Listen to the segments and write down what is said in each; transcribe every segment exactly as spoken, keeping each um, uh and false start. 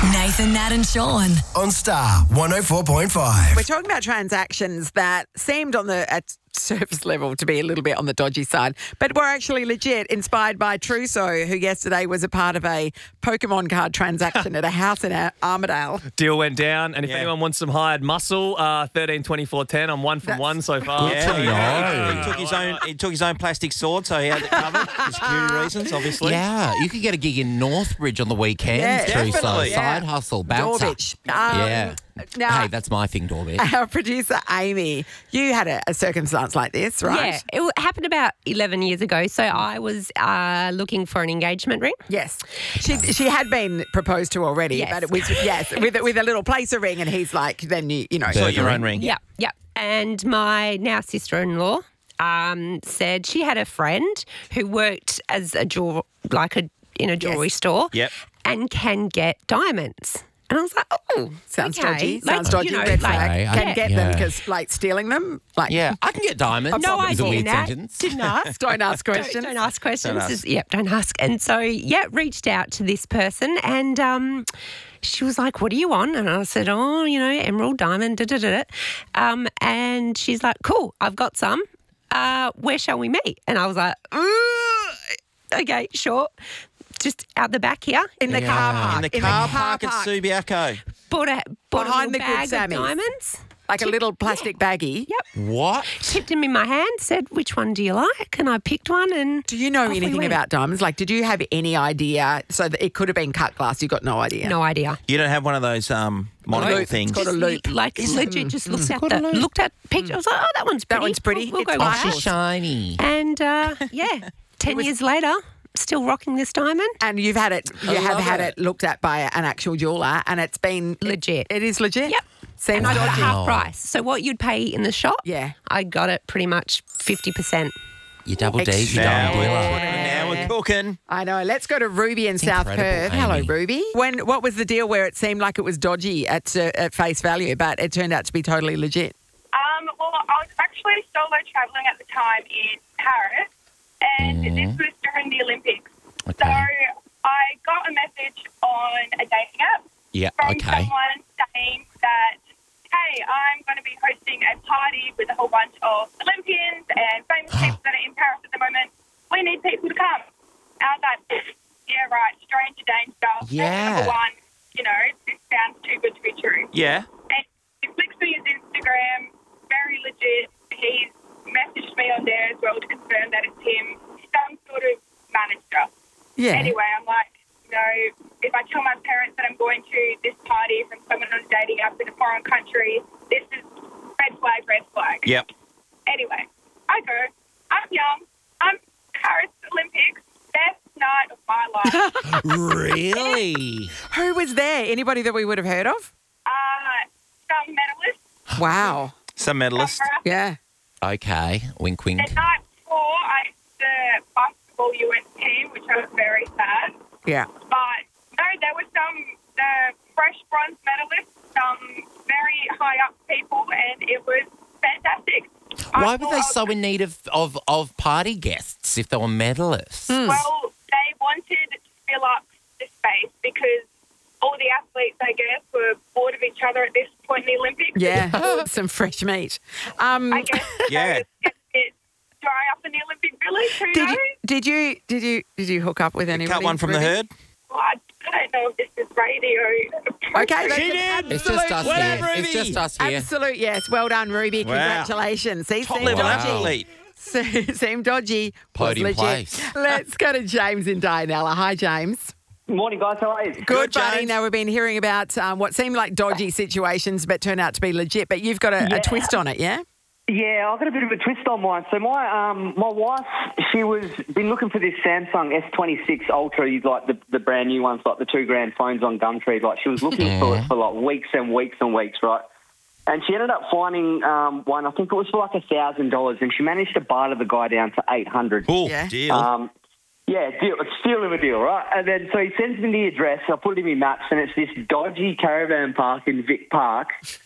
Nathan, Nat and Sean. On Star one oh four point five. We're talking about transactions that seemed on the at surface level to be a little bit on the dodgy side, but were actually legit, inspired by Truso, who yesterday was a part of a Pokemon card transaction at a house in Ar- Armidale. Deal went down, and if Yeah. anyone wants some hired muscle, uh, thirteen, twenty-four, ten. I'm one from That's- one so far. Yeah, he, know. he took his own. He took his own plastic sword, so he had it covered for security reasons, obviously. Yeah, you could get a gig in Northbridge on the weekend Yeah, through some definitely. side Yeah. hustle, bouncer. Dawbitch. Um, Yeah. Now, Hey, that's my thing, Dawbitch. our producer, Amy, you had a, a circumstance like this, right? Yeah, it w- happened about eleven years ago. So I was uh, looking for an engagement ring. Yes. She she had been proposed to already, Yes. but it was, yes, with, with a little placer ring, and he's like, then you, you know. So your own ring. Yep, yep. And my now sister-in-law um, said she had a friend who worked as a jewel, like a in a jewelry Yes. store. Yep. And can get diamonds. And I was like, oh, Sounds okay. dodgy. Like, Sounds dodgy. you know, Red like, flag. Okay, I- Can get them yeah. because, like, stealing them. Like, Yeah, I can get diamonds. No It's a idea, weird Nat. sentence. Didn't ask. don't ask questions. Don't, don't ask questions. Don't ask. Just- yep, don't ask. And so, yeah, reached out to this person and um, she was like, what do you want? And I said, oh, you know, emerald, diamond, da da da. Um, and she's like, cool, I've got some. Uh, where shall we meet? And I was like, "Ooh, okay, sure. Just out the back here. In the Yeah. car park. In the car park at Subiaco. Bought a, bought Behind a the little good bag of Sammys. diamonds. Like a little plastic baggie. Yep. What? Tipped him in my hand, said, which one do you like? And I picked one and Do you know off we anything went. about diamonds? Like, did you have any idea? So that it could have been cut glass. You got no idea. no idea. You don't have one of those um, monocle loop. things. It's got a loop. Like legit, just looked at got a the loop. looked at picture. I was like, oh, that one's pretty. That one's pretty. We'll, we'll It's go Oh, with fine. she's that. shiny. And uh, yeah, ten years later, still rocking this diamond. And you've had it, you I have love had it. it looked at by an actual jeweler, and it's been Legit. It is legit. Yep. Seems And I got it dodgy. half price. So what you'd pay in the shop, Yeah. I got it pretty much fifty percent. You double D's, you Now double we're, dealer. now we're cooking. I know. Let's go to Ruby in South incredible, Perth. Hello, Amy. Ruby. When what was the deal where it seemed like it was dodgy at uh, at face value, but it turned out to be totally legit? Um, well, I was actually solo travelling at the time in Paris, and Mhm. this was during the Olympics. So Okay. I got a message on a dating app Yeah, from okay. someone saying that, hey, I'm going to be hosting a party with a whole bunch of Olympians and famous people that are in Paris at the moment. We need people to come. I was like, yeah, right, stranger danger. Yeah. Number one, you know, this sounds too good to be true. Yeah. And he flicks me his Instagram, very legit. He's messaged me on there as well to confirm that it's him, some sort of manager. Yeah. Anyway, I'm like, you know, if I tell my parents that I'm going to this party from someone on a dating app in a foreign country, this is red flag, red flag. Yep. Anyway, I go, I'm young, I'm Paris Olympics, best night of my life. Really? Who was there? Anybody that we would have heard of? uh, some medalists, Wow. Some medalists. some rappers. Yeah. Okay. Wink, wink. The night before, I the basketball U S team, which I was very sad. Yeah. But no, there were some the fresh bronze medalists, some very high up people, and it was fantastic. I Why were thought they I was- so in need of, of, of party guests if they were medalists? Well, they wanted to fill up the space because all the athletes, I guess, were bored of each other at this point in the Olympics. Yeah. Some fresh meat. Um, I guess Yeah. it was a bit dry up in the Olympic Village. Who did knows? you did you did you did you hook up with anybody? Cut one from the Ruby? herd. Well, I don't know if this is radio. Okay, that's She an did. It's just us Well here. done, Ruby. It's just us here. Absolute yes. Well done, Ruby. Wow. Congratulations. See, Top seemed level dodgy. athlete. Se- Seemed dodgy. was Podium legit. place. Let's go to James in Dianella. Hi, James. Morning, guys. How are you? Good, Good, buddy. James. Now, we've been hearing about um, what seemed like dodgy situations but turned out to be legit, but you've got a, Yeah. a twist on it, yeah? Yeah, I've got a bit of a twist on mine. So my um my wife, she was been looking for this Samsung S twenty-six Ultra, like the the brand new ones, like the two grand phones on Gumtree. Like she was looking for it for like weeks and weeks and weeks, right? And she ended up finding um, one. I think it was for like a thousand dollars, and she managed to barter the guy down to eight hundred. Oh, Yeah. deal. Um, yeah, deal. It's still in a deal, right? And then so he sends me the address. I put it in my maps, and it's this dodgy caravan park in Vic Park.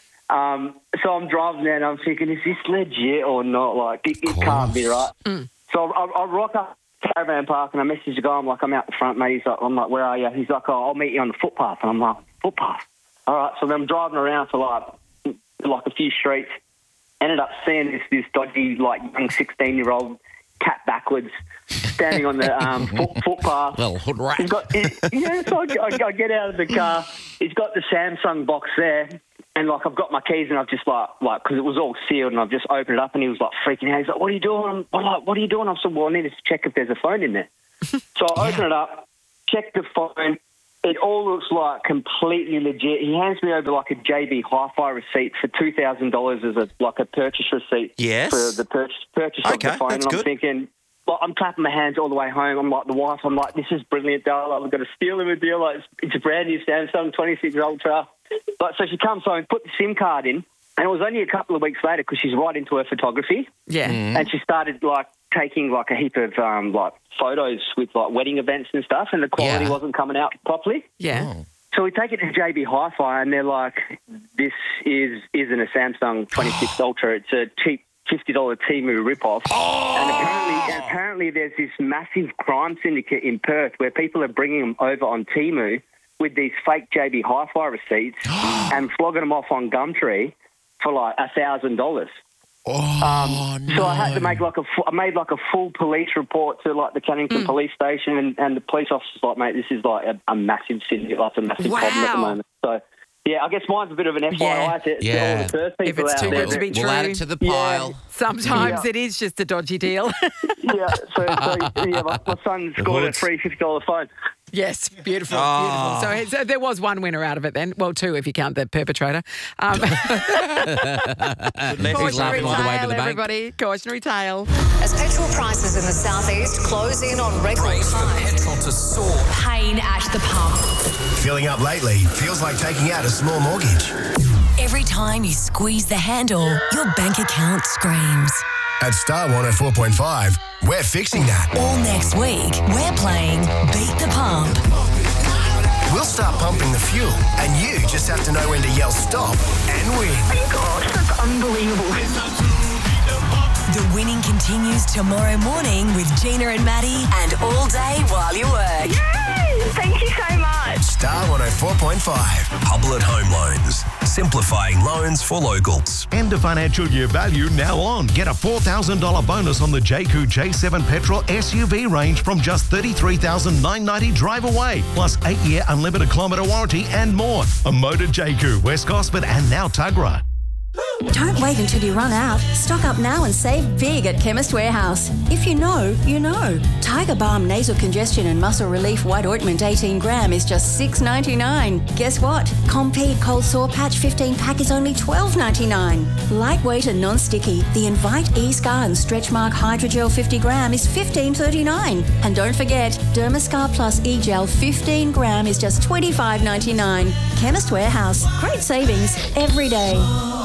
Um, so I'm driving there, and I'm thinking, is this legit or not? Like, it, it can't be, right? So I, I rock up to caravan park, and I message the guy. I'm like, I'm out the front, mate. He's like, I'm like, where are you? He's like, oh, I'll meet you on the footpath. And I'm like, footpath. All right, so then I'm driving around for like like a few streets. Ended up seeing this this dodgy like young sixteen year old cat backwards standing on the um, foot, footpath. Little hood rat. He's got, he, yeah, so I, I, I get out of the car. He's got the Samsung box there, and like I've got my keys, and I've just like like because it was all sealed, and I've just opened it up, and he was like freaking out. He's like, "What are you doing?" I'm like, "What are you doing?" I said, "Well, I need to check if there's a phone in there." So I open it up, check the phone. It all looks like completely legit. He hands me over like a J B Hi-Fi receipt for two thousand dollars as a like a purchase receipt Yes. for the purchase purchase of Okay, the phone. that's And I'm good. thinking, like, I'm clapping my hands all the way home. I'm like the wife. I'm like, this is brilliant, darling. Like, we've got to steal him a deal. Like it's, it's a brand new Samsung twenty-six Ultra. But so she comes home, put the SIM card in, and it was only a couple of weeks later because she's right into her photography, Yeah. and she started like taking like a heap of um, like photos with like wedding events and stuff, and the quality Yeah. wasn't coming out properly. Yeah. So we take it to J B Hi-Fi, and they're like, "This is isn't a Samsung twenty-six Ultra. It's a cheap fifty dollars Temu ripoff." Oh. And apparently, and apparently, there's this massive crime syndicate in Perth where people are bringing them over on Temu with these fake J B Hi-Fi receipts and flogging them off on Gumtree for like a thousand dollars. Oh, no. So I had to make like a fu- I made like a full police report to like the Cannington police station, and, and the police officer's like, "Mate, this is like a, a massive syndicate, like a massive problem at the Wow. moment." So yeah, I guess mine's a bit of an F Y I Yeah. to, to Yeah. all the Perth If people it's out too there. good to be We'll add true. it to the Yeah. pile. Sometimes Yeah. it is just a dodgy deal. Yeah, so, so yeah, my, my son scored a free fifty dollars phone. Yes, beautiful, Oh. beautiful. So, so there was one winner out of it then. Well, two if you count the perpetrator. Um, He's cautionary laughing all the way to tale, the bank. everybody. Cautionary tale. As petrol prices in the southeast close in on record highs. Petrol to soar. Pain at the pump. Filling up lately feels like taking out a small mortgage. Every time you squeeze the handle, your bank account screams. At Star one oh four point five, we're fixing that. All next week, we're playing Beat the Pump. We'll start pumping the fuel, and you just have to know when to yell stop and win. Gosh, that's unbelievable. The winning continues tomorrow morning with Gina and Maddie and all day while you work. Yay! Thank you so much. Star one oh four point five. Hublet Home Loans. Simplifying loans for locals. End of financial year value now on. Get a four thousand dollars bonus on the J C U J seven petrol S U V range from just thirty-three thousand nine hundred ninety dollars drive away. Plus eight year unlimited kilometre warranty and more. A motor J C U, West Gosford and now Tuggerah. Don't wait until you run out. Stock up now and save big at Chemist Warehouse. If you know, you know. Tiger Balm Nasal Congestion and Muscle Relief White Ointment eighteen gram is just six dollars ninety-nine. Guess what? Compeed Cold Sore Patch fifteen pack is only twelve dollars ninety-nine. Lightweight and non-sticky, the Invite E-Scar and Stretch Mark Hydrogel fifty gram is fifteen dollars thirty-nine. And don't forget, Dermascar Plus E-Gel fifteen gram is just twenty-five dollars ninety-nine. Chemist Warehouse. Great savings every day.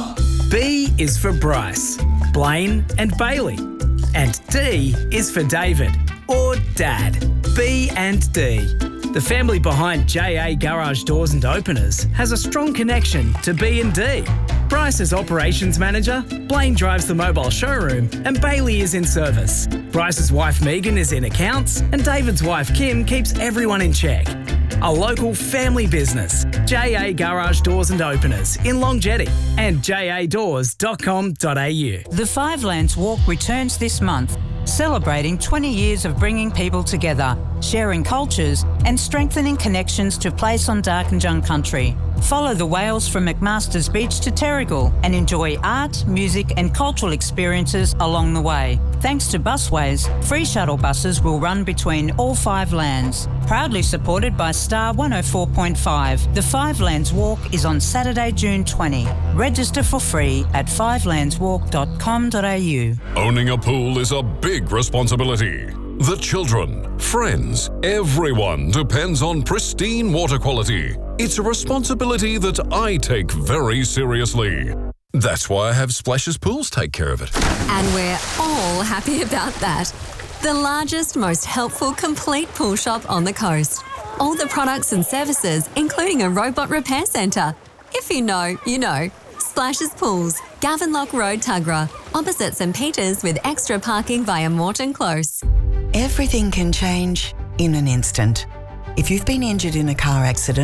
B is for Bryce, Blaine and Bailey. And D is for David, or Dad. B and D. The family behind J A Garage Doors and Openers has a strong connection to B and D. Bryce is operations manager, Blaine drives the mobile showroom, and Bailey is in service. Bryce's wife Megan is in accounts, and David's wife Kim keeps everyone in check. A local family business, J A Garage Doors and Openers in Long Jetty and j a doors dot com dot a u. The Five Lands Walk returns this month, celebrating twenty years of bringing people together, sharing cultures and strengthening connections to place on Darkinjung country. Follow the whales from McMaster's Beach to Terrigal and enjoy art, music and cultural experiences along the way. Thanks to Busways, free shuttle buses will run between all five lands. Proudly supported by Star one oh four point five, the Five Lands Walk is on Saturday, June twentieth. Register for free at five lands walk dot com dot a u. Owning a pool is a big responsibility. The children, friends, everyone depends on pristine water quality. It's a responsibility that I take very seriously. That's why I have Splashes Pools take care of it. And we're all happy about that. The largest, most helpful, complete pool shop on the coast. All the products and services, including a robot repair centre. If you know, you know. Splashes Pools, Gavenlock Road, Tuggerah, opposite St Peters with extra parking via Morton Close. Everything can change in an instant. If you've been injured in a car accident,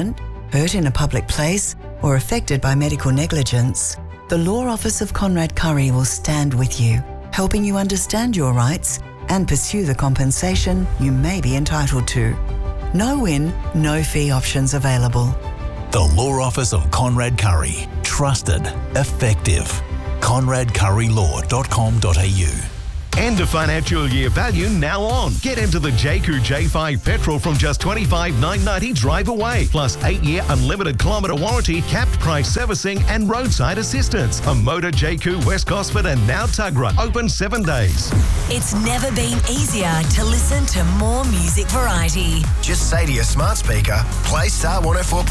hurt in a public place, or affected by medical negligence, the Law Office of Conrad Curry will stand with you, helping you understand your rights and pursue the compensation you may be entitled to. No win, no fee options available. The Law Office of Conrad Curry. Trusted. Effective. conrad curry law dot com dot a u. End of financial year value now on. Get into the J Q J five petrol from just twenty-five thousand nine hundred ninety drive away. Plus eight-year unlimited kilometre warranty, capped price servicing and roadside assistance. A Motor J Q West Gosford and now Tuggerah. Open seven days. It's never been easier to listen to more music variety. Just say to your smart speaker, play Star one oh four.